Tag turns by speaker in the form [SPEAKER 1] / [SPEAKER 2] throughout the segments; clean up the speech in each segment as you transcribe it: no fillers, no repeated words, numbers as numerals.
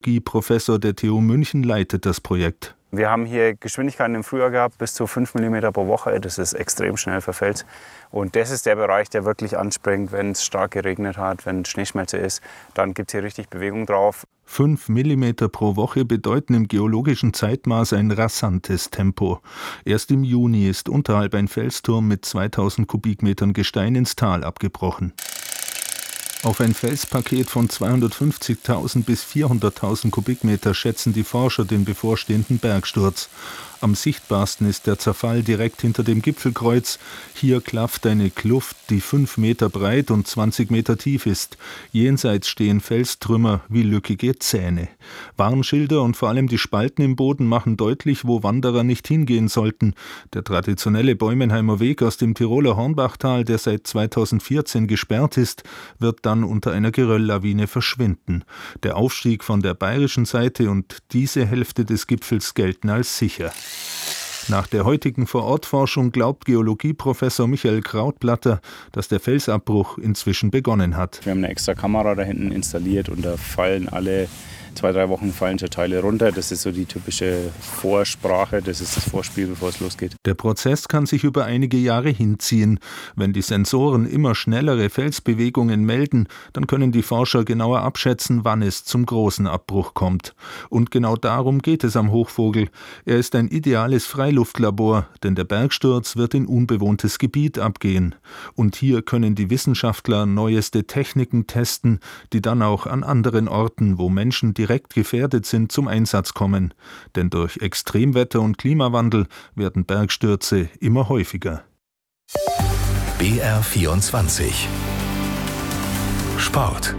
[SPEAKER 1] Professor der TU München leitet das Projekt.
[SPEAKER 2] Wir haben hier Geschwindigkeiten im Frühjahr gehabt, bis zu 5 mm pro Woche. Das ist extrem schnell für Fels. Und das ist der Bereich, der wirklich anspringt, wenn es stark geregnet hat, wenn Schneeschmelze ist. Dann gibt es hier richtig Bewegung drauf.
[SPEAKER 1] 5 mm pro Woche bedeuten im geologischen Zeitmaß ein rasantes Tempo. Erst im Juni ist unterhalb ein Felsturm mit 2000 Kubikmetern Gestein ins Tal abgebrochen. Auf ein Felspaket von 250.000 bis 400.000 Kubikmeter schätzen die Forscher den bevorstehenden Bergsturz. Am sichtbarsten ist der Zerfall direkt hinter dem Gipfelkreuz. Hier klafft eine Kluft, die 5 Meter breit und 20 Meter tief ist. Jenseits stehen Felstrümmer wie lückige Zähne. Warnschilder und vor allem die Spalten im Boden machen deutlich, wo Wanderer nicht hingehen sollten. Der traditionelle Bäumenheimer Weg aus dem Tiroler Hornbachtal, der seit 2014 gesperrt ist, wird dann unter einer Gerölllawine verschwinden. Der Aufstieg von der bayerischen Seite und diese Hälfte des Gipfels gelten als sicher. Nach der heutigen Vorortforschung glaubt Geologieprofessor Michael Krautblatter, dass der Felsabbruch inzwischen begonnen hat.
[SPEAKER 2] Wir haben eine extra Kamera da hinten installiert und da fallen alle 2-3 Wochen fallen schon Teile runter. Das ist so die typische Vorsprache, das ist das Vorspiel, bevor es losgeht.
[SPEAKER 1] Der Prozess kann sich über einige Jahre hinziehen. Wenn die Sensoren immer schnellere Felsbewegungen melden, dann können die Forscher genauer abschätzen, wann es zum großen Abbruch kommt. Und genau darum geht es am Hochvogel. Er ist ein ideales Freiluftlabor, denn der Bergsturz wird in unbewohntes Gebiet abgehen. Und hier können die Wissenschaftler neueste Techniken testen, die dann auch an anderen Orten, wo Menschen direkt gefährdet sind, zum Einsatz kommen. Denn durch Extremwetter und Klimawandel werden Bergstürze immer häufiger.
[SPEAKER 3] BR24 Sport.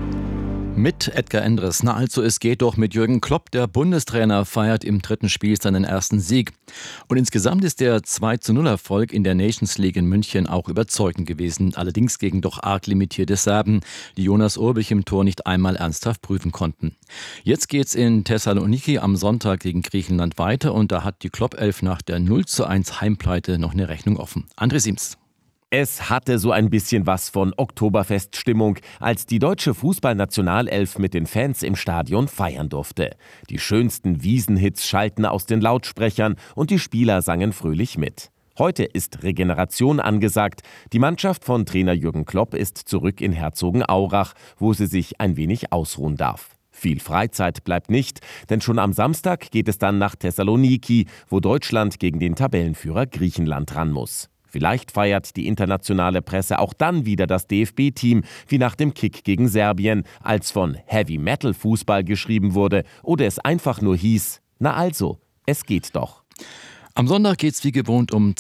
[SPEAKER 4] Mit Edgar Endres. Na also, es geht doch mit Jürgen Klopp. Der Bundestrainer feiert im 3. Spiel seinen ersten Sieg. Und insgesamt ist der 2:0-Erfolg in der Nations League in München auch überzeugend gewesen. Allerdings gegen doch arg limitierte Serben, die Jonas Urbich im Tor nicht einmal ernsthaft prüfen konnten. Jetzt geht's in Thessaloniki am Sonntag gegen Griechenland weiter. Und da hat die Klopp-Elf nach der 0:1 Heimpleite noch eine Rechnung offen. André Siems.
[SPEAKER 5] Es hatte so ein bisschen was von Oktoberfeststimmung, als die deutsche Fußballnationalelf mit den Fans im Stadion feiern durfte. Die schönsten Wiesenhits schallten aus den Lautsprechern und die Spieler sangen fröhlich mit. Heute ist Regeneration angesagt. Die Mannschaft von Trainer Jürgen Klopp ist zurück in Herzogenaurach, wo sie sich ein wenig ausruhen darf. Viel Freizeit bleibt nicht, denn schon am Samstag geht es dann nach Thessaloniki, wo Deutschland gegen den Tabellenführer Griechenland ran muss. Vielleicht feiert die internationale Presse auch dann wieder das DFB-Team, wie nach dem Kick gegen Serbien, als von Heavy-Metal-Fußball geschrieben wurde oder es einfach nur hieß, na also, es geht doch.
[SPEAKER 4] Am Sonntag geht's wie gewohnt um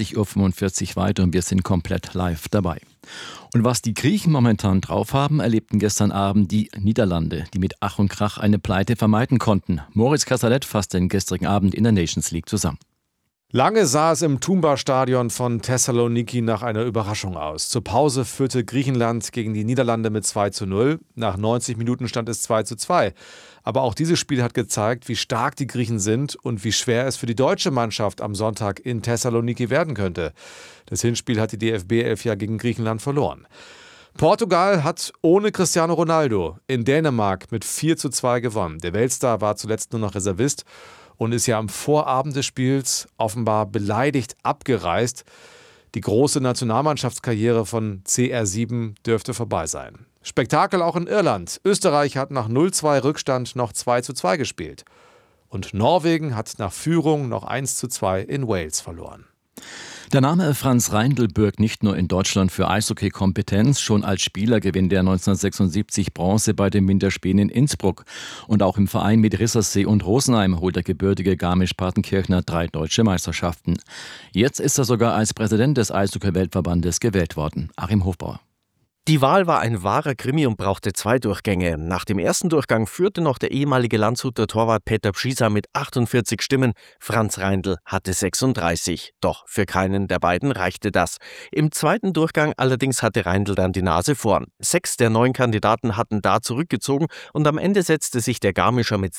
[SPEAKER 4] 20:45 Uhr weiter und wir sind komplett live dabei. Und was die Griechen momentan drauf haben, erlebten gestern Abend die Niederlande, die mit Ach und Krach eine Pleite vermeiden konnten. Moritz Casalet fasst den gestrigen Abend in der Nations League zusammen.
[SPEAKER 6] Lange sah es im Tumba-Stadion von Thessaloniki nach einer Überraschung aus. Zur Pause führte Griechenland gegen die Niederlande mit 2:0. Nach 90 Minuten stand es 2:2. Aber auch dieses Spiel hat gezeigt, wie stark die Griechen sind und wie schwer es für die deutsche Mannschaft am Sonntag in Thessaloniki werden könnte. Das Hinspiel hat die DFB-Elf ja gegen Griechenland verloren. Portugal hat ohne Cristiano Ronaldo in Dänemark mit 4:2 gewonnen. Der Weltstar war zuletzt nur noch Reservist und ist ja am Vorabend des Spiels offenbar beleidigt abgereist. Die große Nationalmannschaftskarriere von CR7 dürfte vorbei sein. Spektakel auch in Irland. Österreich hat nach 0:2 Rückstand noch 2:2 gespielt. Und Norwegen hat nach Führung noch 1:2 in Wales verloren.
[SPEAKER 4] Der Name Franz Reindl bürgt nicht nur in Deutschland für Eishockey-Kompetenz. Schon als Spieler gewinnt er 1976 Bronze bei den Winterspielen in Innsbruck. Und auch im Verein mit Rissersee und Rosenheim holt der gebürtige Garmisch-Partenkirchner 3 deutsche Meisterschaften. Jetzt ist er sogar als Präsident des Eishockey-Weltverbandes gewählt worden. Achim Hofbauer.
[SPEAKER 7] Die Wahl war ein wahrer Krimi und brauchte 2 Durchgänge. Nach dem ersten Durchgang führte noch der ehemalige Landshuter Torwart Peter Pschisa mit 48 Stimmen. Franz Reindl hatte 36. Doch für keinen der beiden reichte das. Im zweiten Durchgang allerdings hatte Reindl dann die Nase vorn. 6 der 9 Kandidaten hatten da zurückgezogen und am Ende setzte sich der Garmischer mit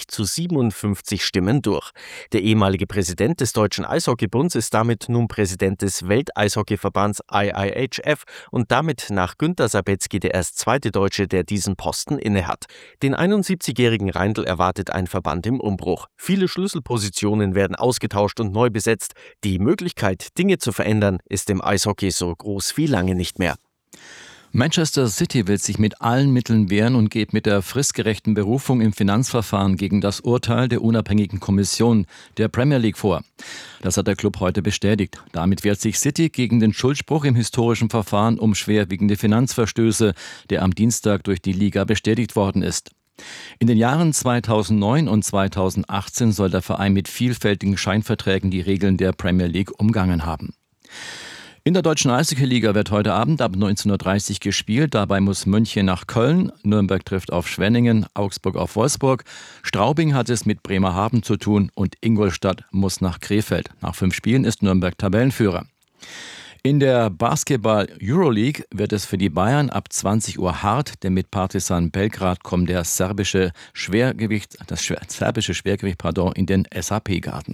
[SPEAKER 7] 60:57 Stimmen durch. Der ehemalige Präsident des Deutschen Eishockeybunds ist damit nun Präsident des Welteishockeyverbands IIHF und damit nach nach Günter Sabetzky der erst zweite Deutsche, der diesen Posten innehat. Den 71-jährigen Reindl erwartet ein Verband im Umbruch. Viele Schlüsselpositionen werden ausgetauscht und neu besetzt. Die Möglichkeit, Dinge zu verändern, ist im Eishockey so groß wie lange nicht mehr.
[SPEAKER 4] Manchester City will sich mit allen Mitteln wehren und geht mit der fristgerechten Berufung im Finanzverfahren gegen das Urteil der unabhängigen Kommission der Premier League vor. Das hat der Club heute bestätigt. Damit wehrt sich City gegen den Schuldspruch im historischen Verfahren um schwerwiegende Finanzverstöße, der am Dienstag durch die Liga bestätigt worden ist. In den Jahren 2009 und 2018 soll der Verein mit vielfältigen Scheinverträgen die Regeln der Premier League umgangen haben. In der deutschen Eishockey-Liga wird heute Abend ab 19:30 Uhr gespielt. Dabei muss München nach Köln, Nürnberg trifft auf Schwenningen, Augsburg auf Wolfsburg. Straubing hat es mit Bremerhaven zu tun und Ingolstadt muss nach Krefeld. Nach 5 Spielen ist Nürnberg Tabellenführer. In der Basketball-Euroleague wird es für die Bayern ab 20 Uhr hart, denn mit Partizan Belgrad kommt das serbische Schwergewicht in den SAP-Garten.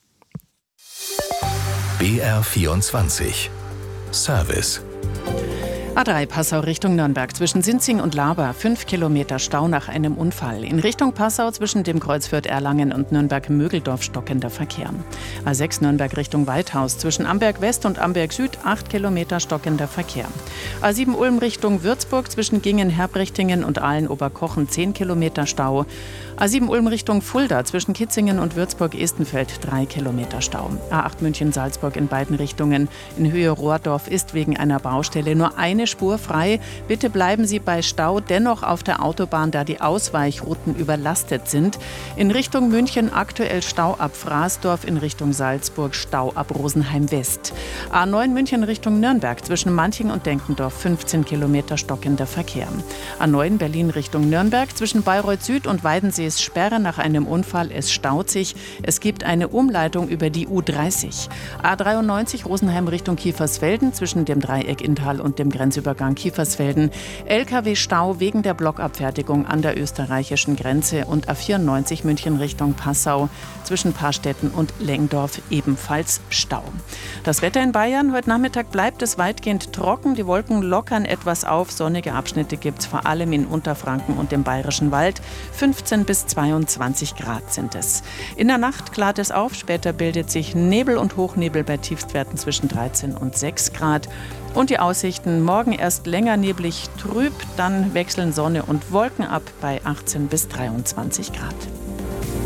[SPEAKER 3] BR24 Service.
[SPEAKER 8] A3 Passau Richtung Nürnberg zwischen Sinzing und Laber 5 Kilometer Stau nach einem Unfall. In Richtung Passau zwischen dem Kreuz Fürth-Erlangen und Nürnberg-Mögeldorf stockender Verkehr. A6 Nürnberg Richtung Weidhaus zwischen Amberg West und Amberg Süd 8 Kilometer stockender Verkehr. A7 Ulm Richtung Würzburg zwischen Gingen-Herbrichtingen und Aalen-Oberkochen 10 Kilometer Stau. A7 Ulm Richtung Fulda zwischen Kitzingen und Würzburg-Estenfeld 3 Kilometer Stau. A8 München-Salzburg in beiden Richtungen. In Höhe Rohrdorf ist wegen einer Baustelle nur eine Spur frei. Bitte bleiben Sie bei Stau dennoch auf der Autobahn, da die Ausweichrouten überlastet sind. In Richtung München aktuell Stau ab Fraßdorf, in Richtung Salzburg Stau ab Rosenheim West. A9 München Richtung Nürnberg zwischen Manching und Denkendorf 15 Kilometer stockender Verkehr. A9 Berlin Richtung Nürnberg zwischen Bayreuth Süd und Weidensee ist Sperre nach einem Unfall. Es staut sich. Es gibt eine Umleitung über die U30. A93 Rosenheim Richtung Kiefersfelden zwischen dem Dreieck Inntal und dem Grenzübergang Kiefersfelden. LKW-Stau wegen der Blockabfertigung an der österreichischen Grenze und A94 München Richtung Passau zwischen Paarstetten und Lengdorf ebenfalls Stau. Das Wetter in Bayern. Heute Nachmittag bleibt es weitgehend trocken. Die Wolken lockern etwas auf. Sonnige Abschnitte gibt es vor allem in Unterfranken und dem Bayerischen Wald. 15 bis 22 Grad sind es. In der Nacht klart es auf. Später bildet sich Nebel und Hochnebel bei Tiefstwerten zwischen 13 und 6 Grad. Und die Aussichten: morgen erst länger neblig trüb, dann wechseln Sonne und Wolken ab bei 18 bis 23 Grad.